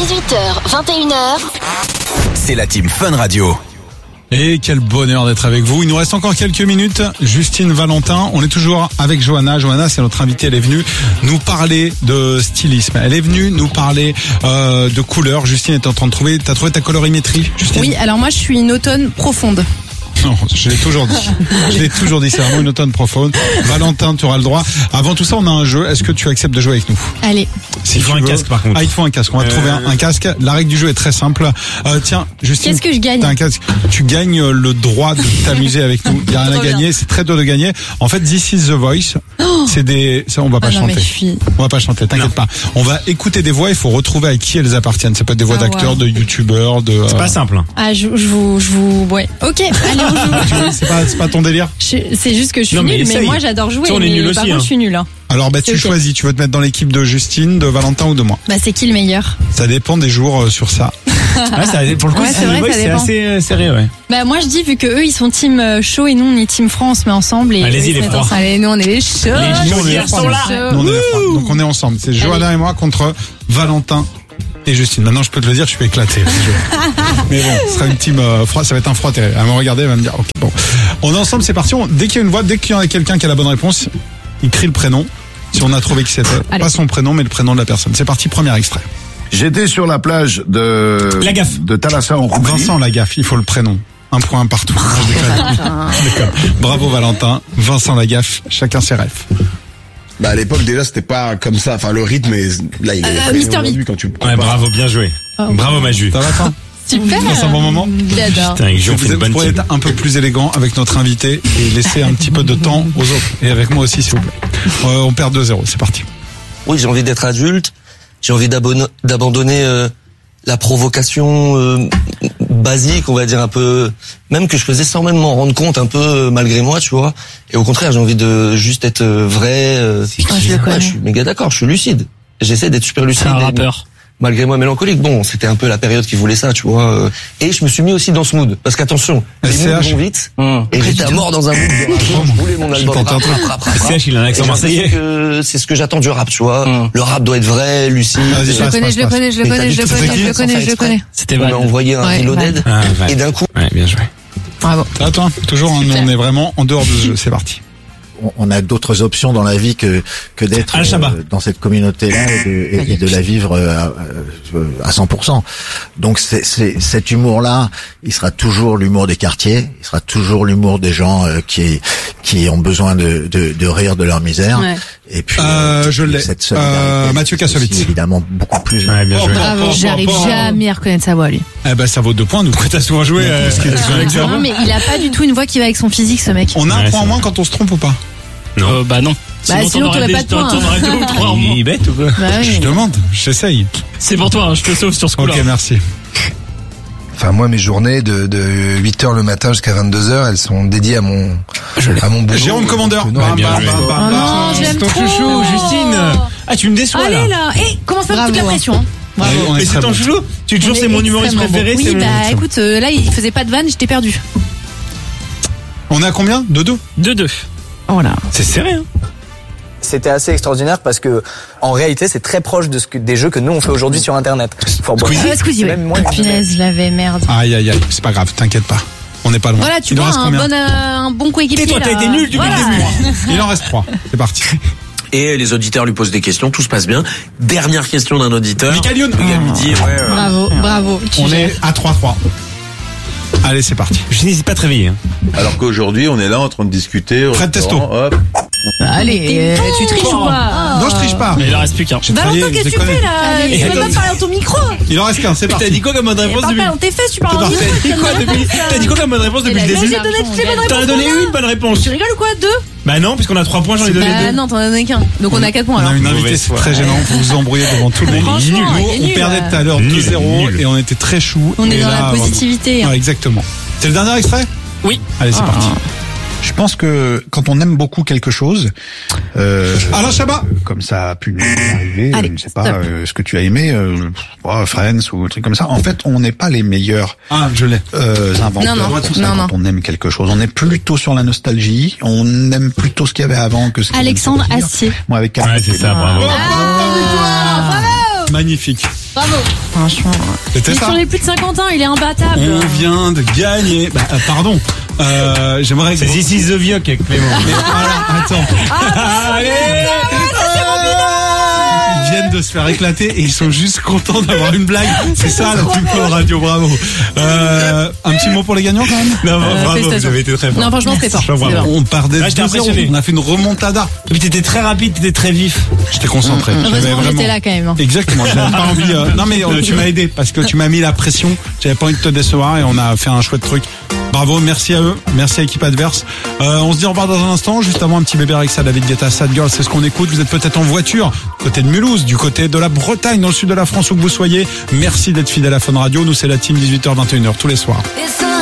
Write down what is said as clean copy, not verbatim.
18h, 21h. C'est la team Fun Radio. Et quel bonheur d'être avec vous. Il nous reste encore quelques minutes. Justine, Valentin, on est toujours avec Johanna. Johanna, c'est notre invitée. Elle est venue nous parler de stylisme. Elle est venue nous parler de couleurs. Justine est en train de trouver. T'as trouvé ta colorimétrie, Justine? Oui, alors moi je suis une automne profonde. Non, je l'ai toujours dit. C'est vraiment une automne profonde. Valentin, tu auras le droit. Avant tout ça, on a un jeu. Est-ce que tu acceptes de jouer avec nous? Allez. Si il faut un casque par contre. Ah, il faut un casque. On va trouver un casque. La règle du jeu est très simple. Tiens, Justine. Qu'est-ce que je gagne? T'as un casque. Tu gagnes le droit de t'amuser avec nous. Il y a rien à gagner. C'est très dur de gagner. En fait, This is the Voice. Ça, on va pas chanter. On va pas chanter. T'inquiète pas. On va écouter des voix. Il faut retrouver à qui elles appartiennent. Ça peut être des voix d'acteurs, de youtubeurs, C'est pas simple. Ah, je vous, ouais. Ok, allez, on joue. C'est pas ton délire? C'est juste que je suis nulle, mais moi j'adore jouer. On est nul aussi, par contre, je suis nulle. Alors tu choisis, tu veux te mettre dans l'équipe de Justine, de Valentin ou de moi? Bah c'est qui le meilleur? Ça dépend des jours sur ça. Pour le coup, c'est vrai, c'est assez serré, ouais. Bah moi je dis, vu que eux ils sont team chaud et nous on est team France, mais ensemble. Et allez-y les froids. Allez, nous on est les chauds. Les chaudières sont là. Nous, on est les froids. Donc on est ensemble. C'est Johanna et moi contre Valentin et Justine. Maintenant je peux te le dire, je suis éclaté. Mais bon, ce sera une team froid, ça va être un froid terrible. Elle va me regarder, elle va me dire ok bon. On est ensemble, c'est parti. Dès qu'il y a une voix, dès qu'il y a quelqu'un qui a la bonne réponse, il crie le prénom. Si on a trouvé qui c'était, pas son prénom mais le prénom de la personne. C'est parti, premier extrait. J'étais sur la plage de Thalassa en Roumanie. Vincent Lagaffe, il faut le prénom. Un point partout. Je déconne. Bravo Valentin. Vincent Lagaffe, chacun ses rêves. Bah à l'époque déjà c'était pas comme ça. Enfin le rythme là il est Mister aujourd'hui quand tu le Ouais, bravo, bien joué. Bravo Maju. Ça va pas? Super. Tu passes un bon moment? J'adore. Putain, on fait une bonne pourriez team. être un peu plus élégant avec notre invité et laisser un petit peu de temps aux autres. Et avec moi aussi, s'il vous plaît. On perd 2-0, c'est parti. Oui, j'ai envie d'être adulte. J'ai envie d'abandonner la provocation basique, on va dire un peu, même que je faisais sans même m'en rendre compte, un peu malgré moi, tu vois. Et au contraire, j'ai envie de juste être vrai. Je le connais. Je suis méga d'accord, je suis lucide. J'essaie d'être super lucide. C'est un rappeur. Malgré moi mélancolique, bon, c'était un peu la période qui voulait ça, tu vois. Et je me suis mis aussi dans ce mood, parce qu'attention, les moods vont vite. Et j'étais à mort dans un mood de rap. Je voulais mon album rap. CH, il a un accent marseillais. C'est ce que j'attends du rap, tu vois. Le rap doit être vrai, lucide. Je le connais. C'était On m'a mal. envoyé un reloaded, ouais. et d'un coup. Ouais, bien joué. Bravo. À toi, toujours, on est vraiment en dehors de ce jeu, c'est parti. On a d'autres options dans la vie que d'être dans cette communauté-là et de la vivre à 100%. Donc cet humour-là, il sera toujours l'humour des quartiers, il sera toujours l'humour des gens qui ont besoin de rire de leur misère. Ouais. Et puis je l'ai. cette solidarité, Mathieu Kassovitz. évidemment beaucoup plus. Ouais, bien joué. Bravo. J'arrive jamais à reconnaître sa voix, lui. Eh ben ça vaut 2 points, nous. T'as souvent joué Non, mais il a pas du tout une voix qui va avec son physique, ce mec. On a un Ouais, point en c'est moins quand on se trompe ou pas? Non. Bah non. Bah, sinon t'aurais pas de points. T'en aurais 2 ou 3 en moins. Il est bête ou quoi? Bah oui. Je demande, j'essaye. C'est pour toi, hein, je te sauve sur ce coup-là. Ok, merci. Enfin, moi, mes journées de 8h le matin jusqu'à 22h, elles sont dédiées à mon boulot. Jérôme Commandeur. Donc, Bam, bien bam, joué. bam, bam, Oh non, bam. je l'aime Ton trop. chouchou, Justine. Ah, tu me déçois là. Allez là. Et commence pas toute la pression. Hein. Allez, on est Mais très c'est ton bon. chouchou. Tu es toujours, On c'est est mon humoriste extrêmement préféré. bon. c'est Oui, mon- bah écoute, là il faisait pas de vanne, j'étais perdu. On est à combien? 2-2? 2-2. Voilà. C'est serré, hein. C'était assez extraordinaire parce que en réalité c'est très proche de des jeux que nous on fait aujourd'hui sur internet. Squeezie, C'est même moins une Punaise, je l'avais, merde. Aïe, aïe, aïe. C'est pas grave, t'inquiète pas. On n'est pas loin. Voilà, tu Il en vois, reste combien? un bon coéquipier. Et toi, t'as là. été nul depuis le début. Il en reste 3. C'est parti. Et les auditeurs lui posent des questions, tout se passe bien. Dernière question d'un auditeur. Michael Youn. Le gars lui dit, Bravo. On est à 3-3. Allez, c'est parti. Je n'hésite pas à te réveiller. Hein. Alors qu'aujourd'hui on est là en train de discuter. Fred Testo. Hop. Allez, tu triches ou pas? Non, je triche pas. Mais il en reste plus qu'un. Valentin, qu'est-ce que tu fais là? Tu peux pas parler dans ton micro. Il en reste qu'un, c'est parti. T'as dit quoi comme bonne réponse Parle depuis? pas dans tes fesses, tu parles en parfait. micro. T'as dit quoi comme bonne réponse depuis le Mais début? j'ai donné toutes les bonnes réponses. T'en as donné une bonne réponse. Tu rigoles ou quoi? 2? Bah non, puisqu'on a 3 points, j'en ai donné Bah 2. non, t'en as donné qu'un. Donc on a 4 points On a alors. une invitée, Mauvaise c'est foi. très gênant. Vous vous embrouillez devant tout le monde. Franchement, Nous, il est on nul. perdait tout à l'heure Nul, 2-0 nul. et on était très chou. On est Et dans là, la positivité. Ouais, exactement. C'est le dernier extrait? Oui. Allez, c'est parti. Je pense que quand on aime beaucoup quelque chose, Alain Chabat. comme ça a pu nous arriver, Allez, je ne sais pas stop. ce que tu as aimé, Friends ou un truc comme ça. En fait, on n'est pas les meilleurs Ah, je l'ai. inventeurs Non, de tout ça non. quand on aime quelque chose. On est plutôt sur la nostalgie, on aime plutôt ce qu'il y avait avant que ce qui vient de Alexandre sortir. Astier. Moi avec Ouais, c'est ça, bravo. Magnifique. Bravo. Franchement. C'était Mais ça. sur les plus de 50 ans, il est imbattable. On vient de gagner. Pardon. J'aimerais. C'est This is the Vioc avec Clément. Mais voilà, attends. Allez. Ils viennent de se faire éclater et ils sont juste contents d'avoir une blague. C'est ça la Team Fun Radio, bravo. Un petit mot pour les gagnants quand même. Non, bravo, vous félicitations. avez été très fort. Non, franchement, c'était fort. Bravo. C'était fort. On perdait Ah, j'étais 2-0. impressionné. On a fait une remontada. Et puis t'étais très rapide, t'étais très vif. J'étais concentré. Heureusement, j'étais là quand même. hein. Exactement, j'avais pas envie. Non mais tu m'as aidé parce que tu m'as mis la pression. J'avais pas envie de te décevoir et on a fait un chouette truc. Bravo, merci à eux, merci à l'équipe adverse. On se dit au revoir dans un instant. Juste avant, un petit bébé Alexa, David Guetta, Sad Girl, c'est ce qu'on écoute. Vous êtes peut-être en voiture, côté de Mulhouse, du côté de la Bretagne, dans le sud de la France, où que vous soyez. Merci d'être fidèle à Fun Radio. Nous, c'est la team 18h-21h tous les soirs.